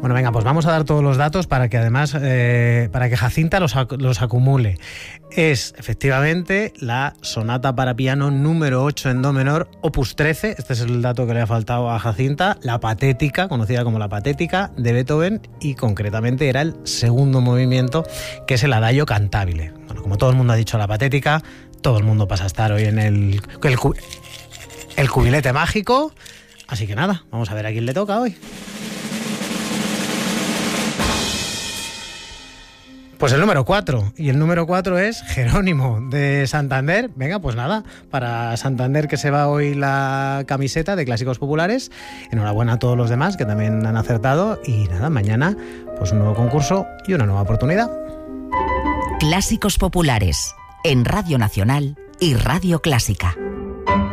Bueno, venga, pues vamos a dar todos los datos para que además, para que Jacinta los acumule. Es efectivamente la sonata para piano número 8 en do menor, opus 13, este es el dato que le ha faltado a Jacinta, la patética, conocida como la patética de Beethoven, y concretamente era el segundo movimiento, que es el adagio cantabile. Bueno, como todo el mundo ha dicho la patética, todo el mundo pasa a estar hoy en el cubilete mágico, así que nada, vamos a ver a quién le toca hoy. Pues el número 4, y el número 4 es Jerónimo de Santander. Venga, pues nada, para Santander, que se va hoy la camiseta de Clásicos Populares. Enhorabuena a todos los demás que también han acertado, y nada, mañana pues un nuevo concurso y una nueva oportunidad. Clásicos Populares, en Radio Nacional y Radio Clásica.